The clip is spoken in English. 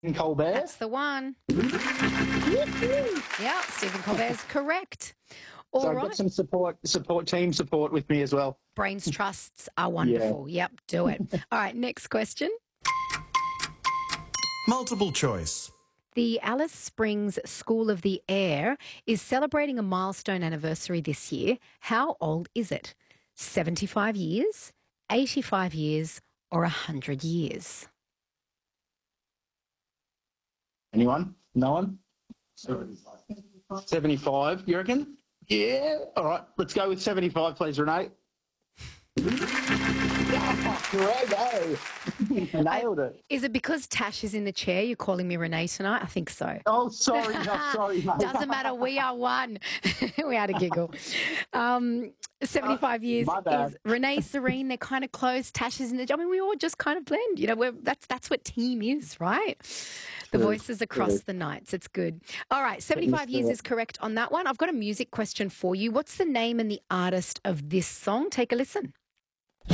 Colbert. That's the one. Yeah, Stephen Colbert's correct. All So I've right. got some team support with me as well. Brains trusts are wonderful. Yeah. Yep, do it. All right, next question. Multiple choice. The Alice Springs School of the Air is celebrating a milestone anniversary this year. How old is it? 75 years, 85 years, or 100 years? Anyone? No one? 75, you reckon? Yeah. All right, let's go with 75, please, Renee. Grego. Nailed it. Is it because Tash is in the chair you're calling me Renee tonight? I think so. Oh, sorry. Sorry, mate. Doesn't matter. We are one. We had a giggle. 75 years my bad. is Renee, Serene. They're kind of close. Tash is in the. I mean, we all just kind of blend. You know, that's what team is, right? The voices across the nights. It's good. All right, 75 years is correct on that one. I've got a music question for you. What's the name and the artist of this song? Take a listen.